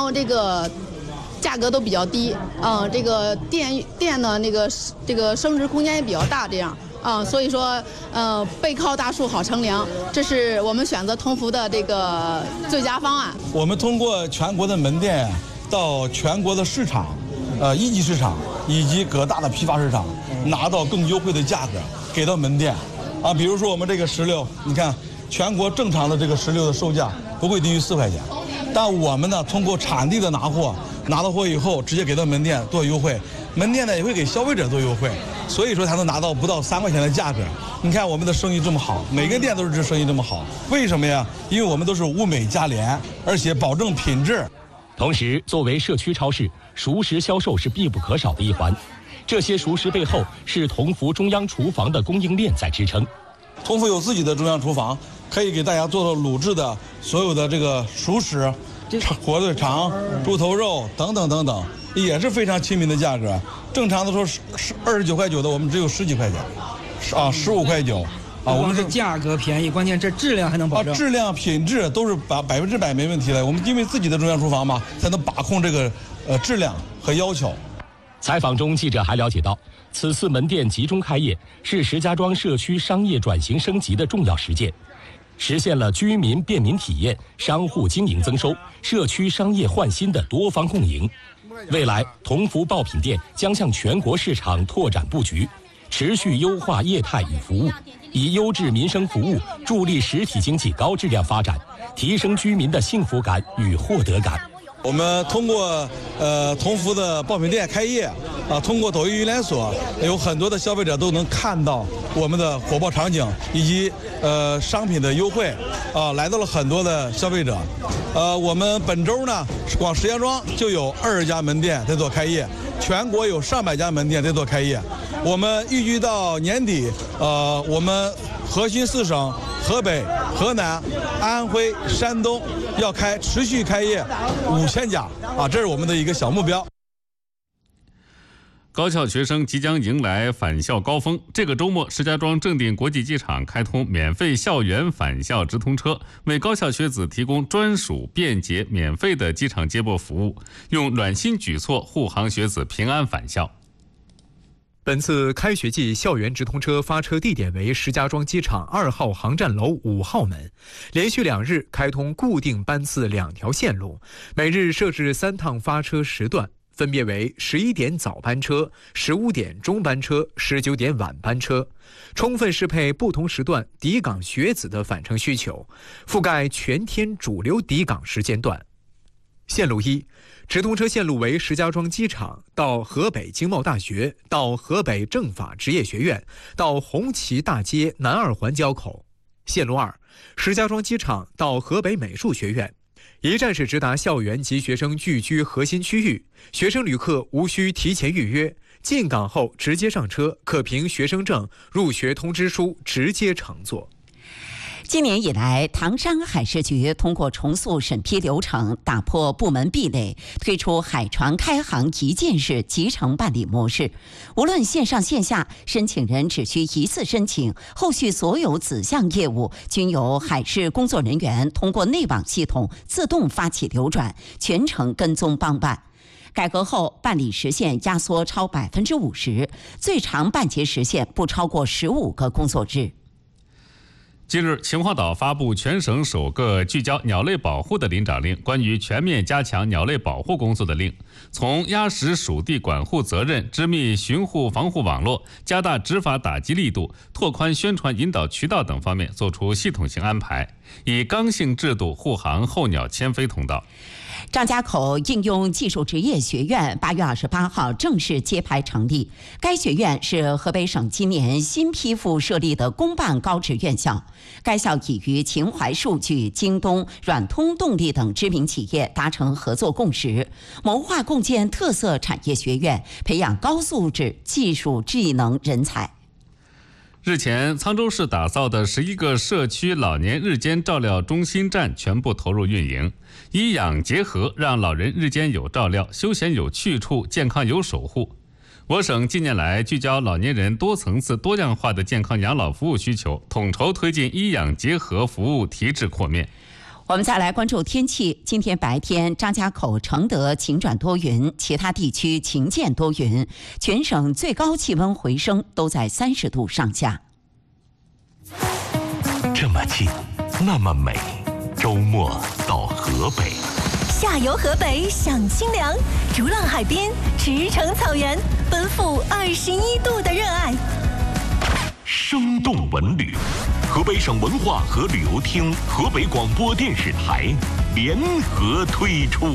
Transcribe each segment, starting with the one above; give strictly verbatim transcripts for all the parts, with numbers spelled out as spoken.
后这个价格都比较低，嗯，这个店店呢那个这个升值空间也比较大，这样。啊、嗯，所以说，呃，背靠大树好乘凉，这是我们选择同福的这个最佳方案。 我们通过全国的门店到全国的市场，呃，一级市场以及各大的批发市场，拿到更优惠的价格给到门店。啊，比如说我们这个石榴，你看全国正常的这个石榴的售价不会低于四块钱，但我们呢通过产地的拿货，拿到货以后直接给到门店做优惠，门店呢也会给消费者做优惠。所以说才能拿到不到三块钱的价格。你看我们的生意这么好，每个店都是这生意这么好，为什么呀？因为我们都是物美价廉，而且保证品质。 同时，作为社区超市，熟食销售是必不可少的一环。这些熟食背后是同福中央厨房的供应链在支撑。 同福有自己的中央厨房，可以给大家做到卤制的所有的这个熟食，火腿肠、猪头肉等等等等。也是非常亲民的价格，正常的说是是二十九块九的，我们只有十几块钱，啊，十五块九，啊，我们是价格便宜，关键这质量还能保证， 啊、质量品质都是百百分之百没问题的。我们因为自己的中央厨房嘛，才能把控这个呃质量和要求。 采访中，记者还了解到，此次门店集中开业是石家庄社区商业转型升级的重要实践。实现了居民便民体验、商户经营增收、社区商业焕新的多方共赢。未来，同福爆品店将向全国市场拓展布局，持续优化业态与服务，以优质民生服务助力实体经济高质量发展，提升居民的幸福感与获得感。 我们通过呃同福的爆品店开业啊，通过抖音云连锁，有很多的消费者都能看到我们的火爆场景以及呃商品的优惠啊，来到了很多的消费者。呃，我们本周呢，光石家庄就有二十家门店在做开业，全国有上百家门店在做开业。我们预计到年底，呃，我们核心四省河北、河南、安徽、山东要开持续开业五千家啊，这是我们的一个小目标。 高校学生即将迎来返校高峰。这个周末，石家庄正定国际机场开通免费校园返校直通车，为高校学子提供专属、便捷、免费的机场接驳服务，用暖心举措护航学子平安返校。 本次开学季校园直通车发车地点为石家庄机场二号航站楼五号门，连续两日开通固定班次两条线路，每日设置三趟发车时段，分别为十一点早班车、十五点中班车、十九点晚班车，充分适配不同时段抵港学子的返程需求，覆盖全天主流抵港时间段。线路一，直通车线路为石家庄机场到河北经贸大学，到河北政法职业学院，到红旗大街南二环交口。线路二，石家庄机场到河北美术学院，一站式直达校园及学生聚居核心区域，学生旅客无需提前预约，进港后直接上车，可凭学生证、入学通知书直接乘坐。 今年以来，唐山海事局通过重塑审批流程，打破部门壁垒，推出海船开航一键式集成办理模式。无论线上线下，申请人只需一次申请，后续所有子项业务均由海事工作人员通过内网系统自动发起流转，全程跟踪帮办。改革后，办理时限压缩超百分之五十，最长办结时限不超过十五个工作日。 近日，秦皇岛发布全省首个聚焦鸟类保护的临长令，关于全面加强鸟类保护工作的令，从压实属地管护责任、织密巡护防护网络、加大执法打击力度、拓宽宣传引导渠道等方面作出系统性安排，以刚性制度护航候鸟迁飞通道。 张家口应用技术职业学院八月二十八号正式揭牌成立。该学院是河北省今年新批复设立的公办高职院校。该校已与秦淮数据、京东、软通动力等知名企业达成合作共识，谋划共建特色产业学院，培养高素质技术技能人才。 日前，沧州市打造的十一个社区老年日间照料中心站全部投入运营，医养结合，让老人日间有照料，休闲有去处，健康有守护。我省近年来聚焦老年人多层次多样化的健康养老服务需求，统筹推进医养结合服务提质扩面。 我们再来关注天气。今天白天，张家口、承德晴转多云，其他地区晴见多云，全省最高气温回升，都在三十度上下。 这么近，那么美，周末到河北。 下游河北享清凉，逐浪海边，驰骋草原，奔赴二十一度的热爱。 生动文旅，河北省文化和旅游厅、河北广播电视台联合推出。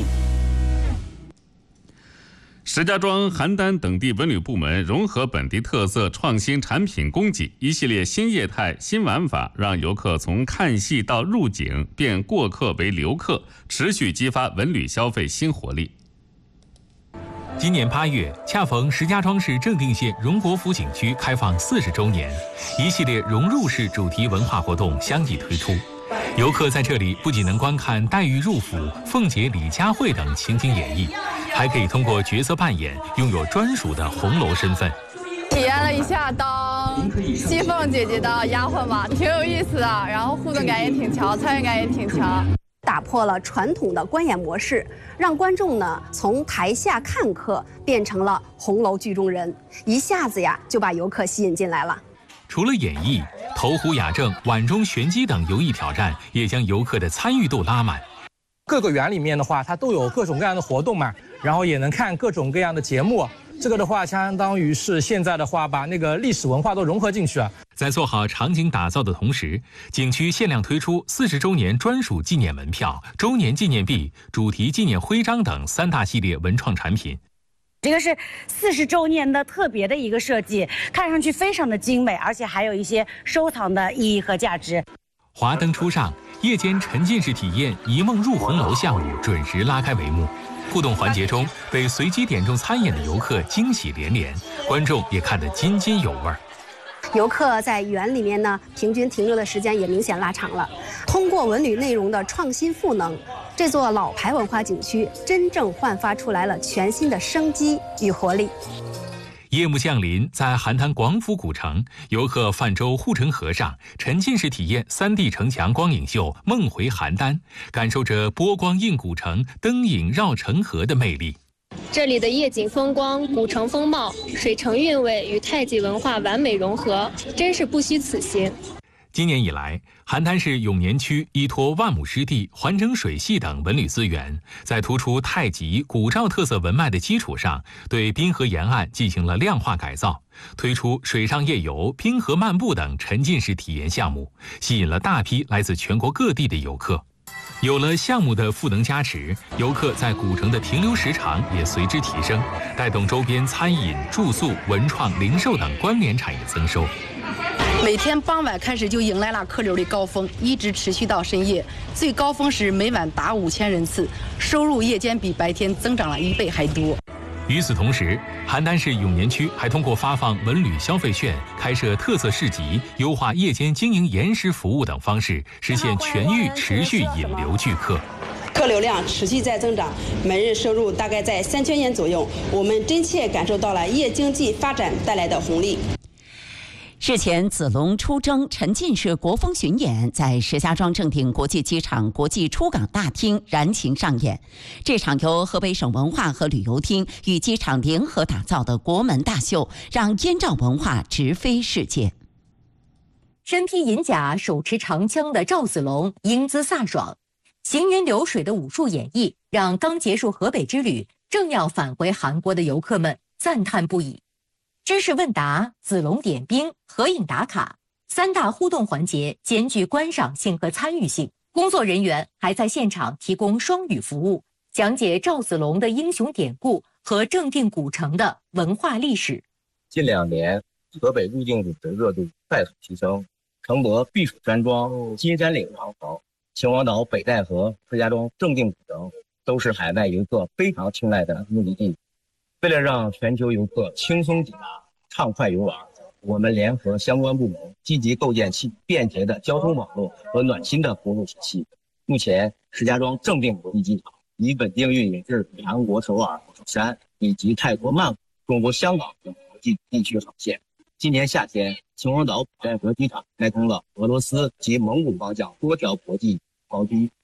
石家庄、邯郸等地文旅部门融合本地特色创新产品供给，一系列新业态、新玩法，让游客从看戏到入景，变过客为留客，持续激发文旅消费新活力。 今年八月，恰逢石家庄市正定县荣国府景区开放四十周年，一系列融入式主题文化活动相继推出。游客在这里不仅能观看黛玉入府、凤姐李佳慧等情景演绎，还可以通过角色扮演拥有专属的红楼身份。 体验了一下当西凤姐姐的丫鬟吧，挺有意思的，然后互动感也挺强，参与感也挺强。 打破了传统的观演模式，让观众呢从台下看客变成了红楼剧中人，一下子呀就把游客吸引进来了。 除了演绎，投壶雅正、碗中玄机等游艺挑战也将游客的参与度拉满。 各个园里面的话，它都有各种各样的活动嘛，然后也能看各种各样的节目。这个的话，相当于是现在的话，把那个历史文化都融合进去啊。 在做好场景打造的同时，景区限量推出四十周年专属纪念门票、周年纪念币、主题纪念徽章等三大系列文创产品。 这个是四十周年的特别的一个设计，看上去非常的精美，而且还有一些收藏的意义和价值。 华灯初上，夜间沉浸式体验一梦入红楼项目准时拉开帷幕。互动环节中，被随机点中参演的游客惊喜连连，观众也看得津津有味。 游客在园里面呢，平均停留的时间也明显拉长了。通过文旅内容的创新赋能，这座老牌文化景区真正焕发出来了全新的生机与活力。 夜幕降临，在邯郸广府古城，游客泛舟护城河上，沉浸式体验 三 D 城墙光影秀《梦回邯郸》，感受着波光映古城、灯影绕城河的魅力。 这里的夜景风光、古城风貌、水城韵味与太极文化完美融合，真是不虚此行。 今年以来，邯郸市永年区依托万亩湿地、环城水系等文旅资源，在突出太极、古赵特色文脉的基础上，对滨河沿岸进行了量化改造，推出水上夜游、滨河漫步等沉浸式体验项目，吸引了大批来自全国各地的游客。有了项目的赋能加持，游客在古城的停留时长也随之提升，带动周边餐饮、住宿、文创、零售等关联产业增收。 每天傍晚开始就迎来了客流的高峰，一直持续到深夜，最高峰时每晚达五千人次，收入夜间比白天增长了一倍还多。 与此同时，邯郸市永年区还通过发放文旅消费券、开设特色市集、优化夜间经营延时服务等方式，实现全域持续引流聚客。 客流量持续在增长，每日收入大概在三千元左右，我们真切感受到了夜经济发展带来的红利。 日前，子龙出征沉浸式国风巡演在石家庄正定国际机场国际出港大厅燃情上演。这场由河北省文化和旅游厅与机场联合打造的国门大秀，让燕赵文化直飞世界。 身披银甲、手持长枪的赵子龙英姿飒爽，行云流水的武术演绎，让刚结束河北之旅、正要返回韩国的游客们赞叹不已。知识问答、子龙点兵、合影打卡三大互动环节兼具观赏性和参与性，工作人员还在现场提供双语服务，讲解赵子龙的英雄典故和正定古城的文化历史。 近两年，河北入境旅的热度快速提升，承德避暑山庄、金山岭长城、秦皇岛北戴河、石家庄正定古城都是海外游客非常青睐的目的地。为了让全球游客轻松抵达、畅快游玩，我们联合相关部门积极构建起便捷的交通网络和暖心的服务体系。目前，石家庄正定国际机场已稳定运营至韩国首尔、釜山以及泰国曼谷、中国香港等国际地区航线。今年夏天，秦皇岛北戴河机场开通了俄罗斯及蒙古方向多条国际航机，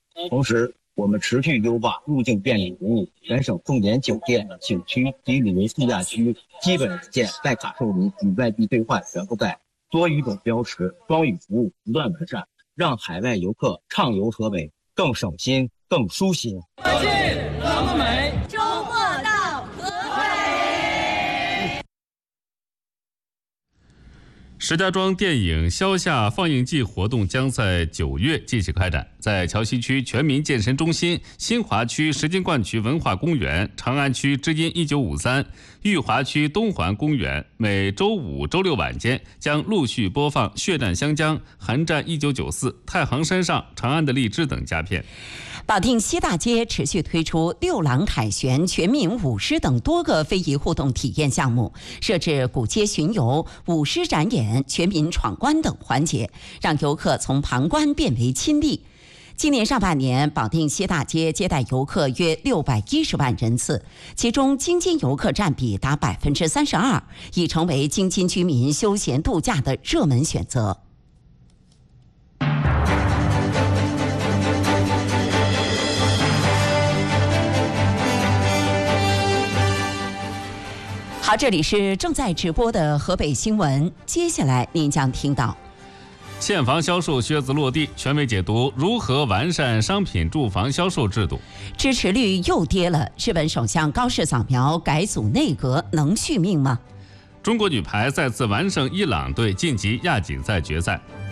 同时，我们持续优化入境便利服务，全省重点酒店、景区及旅游度假区基本软件在卡受理与外币兑换全覆盖，多语种标识、双语服务不断完善，让海外游客畅游河北更省心、更舒心。 快进咱们美， 周末到河北。 石家庄电影消夏放映季活动将在九月继续开展，在桥西区全民健身中心、新华区石金冠区文化公园、长安区知音一九五三、裕华区东环公园，每周五、周六晚间将陆续播放《血战湘江》《寒战一九九四》《太行山上》《长安的荔枝》等佳片。 保定西大街持续推出六郎凯旋、全民舞狮等多个非遗互动体验项目，设置古街巡游、舞狮展演、全民闯关等环节，让游客从旁观变为亲历。今年上半年，保定西大街接待游客约六百一十万人次，其中京津游客占比达百分之三十二，已成为京津居民休闲度假的热门选择。好，这里是正在直播的河北新闻，接下来您将听到。 现房销售靴子落地，权威解读如何完善商品住房销售制度。 支持率又跌了，日本首相高市早苗改组内阁能续命吗？ 中国女排再次完胜伊朗队，晋级亚锦赛决赛。